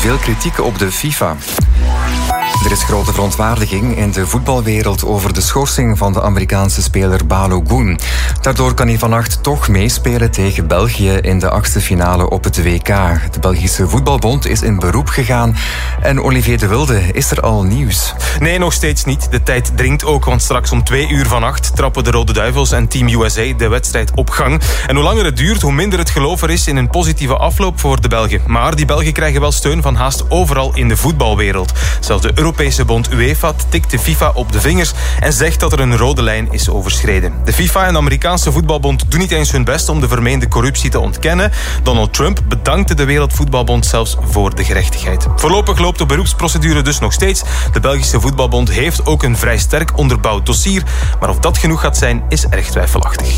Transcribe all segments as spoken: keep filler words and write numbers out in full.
Veel kritiek op de FIFA. Er is grote verontwaardiging in de voetbalwereld over de schorsing van de Amerikaanse speler Balogun. Daardoor kan hij vannacht toch meespelen tegen België in de achtste finale op het W K. De Belgische Voetbalbond is in beroep gegaan. En Olivier de Wilde, is er al nieuws? Nee, nog steeds niet. De tijd dringt ook, want straks om twee uur vannacht trappen de Rode Duivels en Team U S A de wedstrijd op gang. En hoe langer het duurt, hoe minder het geloof er is in een positieve afloop voor de Belgen. Maar die Belgen krijgen wel steun van haast overal in de voetbalwereld. Zelfs de Europese bond UEFA tikt de FIFA op de vingers en zegt dat er een rode lijn is overschreden. De FIFA en de Amerikaanse voetbalbond doen niet eens hun best om de vermeende corruptie te ontkennen. Donald Trump bedankte de Wereldvoetbalbond zelfs voor de gerechtigheid. Voorlopig loopt de beroepsprocedure dus nog steeds. De Belgische voetbalbond heeft ook een vrij sterk onderbouwd dossier, maar of dat genoeg gaat zijn, is erg twijfelachtig.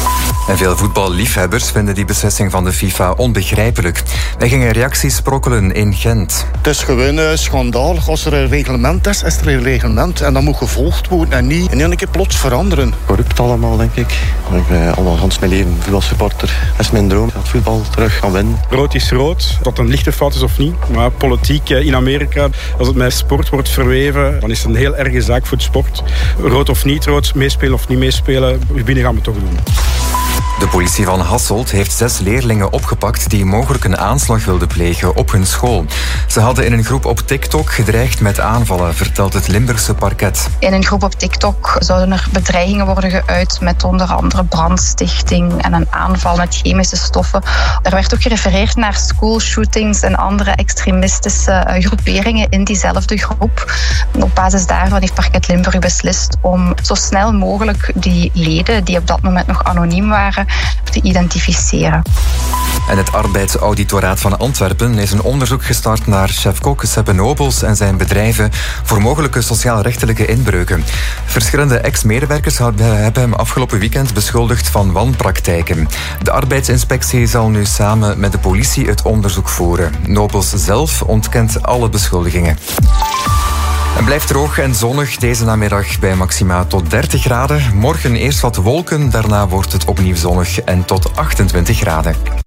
En veel voetballiefhebbers vinden die beslissing van de FIFA onbegrijpelijk. Wij gingen reacties sprokkelen in Gent. Het is gewoon uh, schandalig. Als er een reglement is, is er een reglement. En dat moet gevolgd worden en niet in één keer plots veranderen. Corrupt allemaal, denk ik. Ik ben al gans mijn leven voetbalsupporter. Dat is mijn droom, dat voetbal terug kan winnen. Rood is rood, dat een lichte fout is of niet. Maar politiek in Amerika, als het met sport wordt verweven, dan is het een heel erge zaak voor de sport. Rood of niet rood, meespelen of niet meespelen, binnen gaan we het toch doen. De politie van Hasselt heeft zes leerlingen opgepakt die mogelijk een aanslag wilden plegen op hun school. Ze hadden in een groep op TikTok gedreigd met aanvallen, vertelt het Limburgse parket. In een groep op TikTok zouden er bedreigingen worden geuit met onder andere brandstichting en een aanval met chemische stoffen. Er werd ook gerefereerd naar schoolshootings en andere extremistische groeperingen in diezelfde groep. Op basis daarvan heeft parket Limburg beslist om zo snel mogelijk die leden, die op dat moment nog anoniem waren, te identificeren. En het Arbeidsauditoraat van Antwerpen is een onderzoek gestart naar chef-kok Seppe Nobels en zijn bedrijven voor mogelijke sociaal-rechtelijke inbreuken. Verschillende ex-medewerkers hebben hem afgelopen weekend beschuldigd van wanpraktijken. De arbeidsinspectie zal nu samen met de politie het onderzoek voeren. Nobels zelf ontkent alle beschuldigingen. Het blijft droog en zonnig deze namiddag bij maxima tot dertig graden. Morgen eerst wat wolken, daarna wordt het opnieuw zonnig en tot achtentwintig graden.